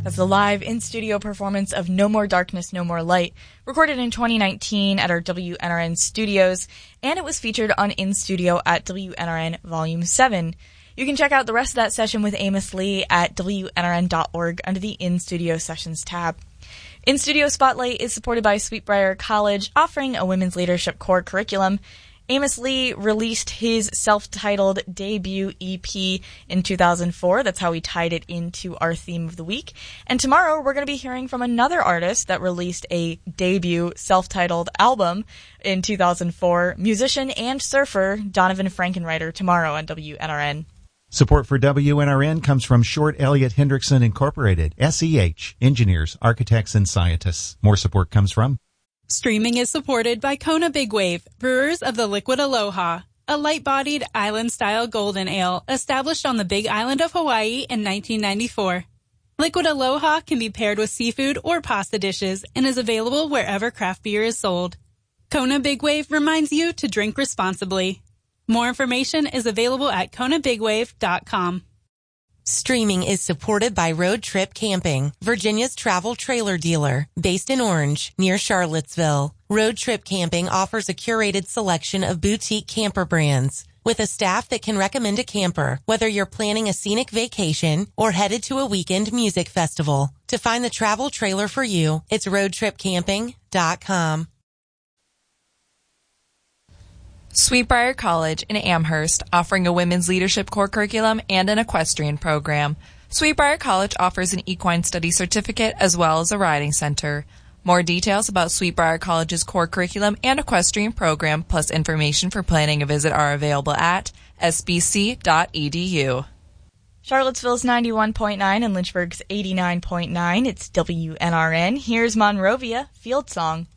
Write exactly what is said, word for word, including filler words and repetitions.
That's the live in-studio performance of No More Darkness, No More Light, recorded in twenty nineteen at our W N R N studios, and it was featured on In Studio at W N R N Volume seven. You can check out the rest of that session with Amos Lee at W N R N dot org under the In-Studio Sessions tab. In-Studio Spotlight is supported by Sweetbriar College, offering a women's leadership core curriculum. Amos Lee released his self-titled debut E P in two thousand four. That's how we tied it into our theme of the week. And tomorrow we're going to be hearing from another artist that released a debut self-titled album in two thousand four, musician and surfer Donovan Frankenreiter, tomorrow on W N R N. Support for W N R N comes from Short Elliott Hendrickson Incorporated, S E H, engineers, architects, and scientists. More support comes from Streaming is supported by Kona Big Wave, brewers of the Liquid Aloha, a light-bodied island-style golden ale established on the Big Island of Hawaii in nineteen ninety-four. Liquid Aloha can be paired with seafood or pasta dishes and is available wherever craft beer is sold. Kona Big Wave reminds you to drink responsibly. More information is available at kona big wave dot com. Streaming is supported by Road Trip Camping, Virginia's travel trailer dealer, based in Orange, near Charlottesville. Road Trip Camping offers a curated selection of boutique camper brands, with a staff that can recommend a camper, whether you're planning a scenic vacation or headed to a weekend music festival. To find the travel trailer for you, it's road trip camping dot com. Sweetbriar College in Amherst, offering a women's leadership core curriculum and an equestrian program. Sweetbriar College offers an equine study certificate as well as a riding center. More details about Sweetbriar College's core curriculum and equestrian program, plus information for planning a visit, are available at s b c dot e d u. Charlottesville's ninety-one point nine and Lynchburg's eighty-nine point nine. It's W N R N. Here's Monrovia, Field Song.